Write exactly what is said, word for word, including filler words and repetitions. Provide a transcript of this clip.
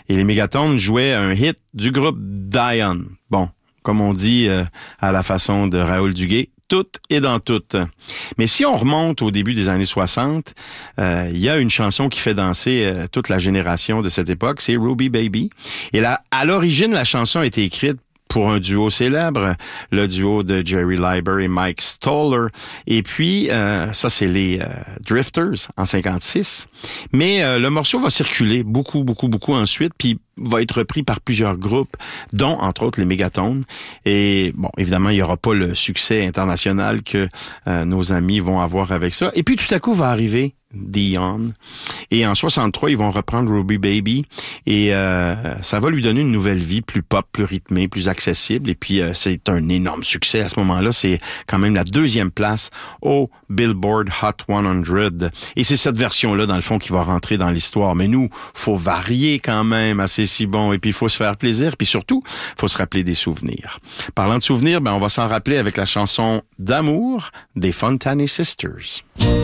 Et les Megatones jouaient un hit du groupe Dion. Bon, comme on dit euh, à la façon de Raoul Duguay, tout et dans tout. Mais si on remonte au début des années soixante, euh, il y a une chanson qui fait danser euh, toute la génération de cette époque, c'est Ruby Baby. Et là, à l'origine, la chanson a été écrite pour un duo célèbre, le duo de Jerry Leiber et Mike Stoller. Et puis, euh, ça, c'est les euh, Drifters en cinquante-six. Mais euh, le morceau va circuler beaucoup, beaucoup, beaucoup ensuite, puis va être repris par plusieurs groupes, dont, entre autres, les Megatones. Et, bon, évidemment, il n'y aura pas le succès international que euh, nos amis vont avoir avec ça. Et puis, tout à coup, va arriver Dion. Et en soixante-trois, ils vont reprendre Ruby Baby et euh, ça va lui donner une nouvelle vie, plus pop, plus rythmée, plus accessible. Et puis, euh, c'est un énorme succès à ce moment-là. C'est quand même la deuxième place au Billboard Hot cent. Et c'est cette version-là, dans le fond, qui va rentrer dans l'histoire. Mais nous, faut varier quand même assez si bon. Et puis, il faut se faire plaisir. Puis surtout, faut se rappeler des souvenirs. Parlant de souvenirs, ben, on va s'en rappeler avec la chanson d'amour des Fontane Sisters.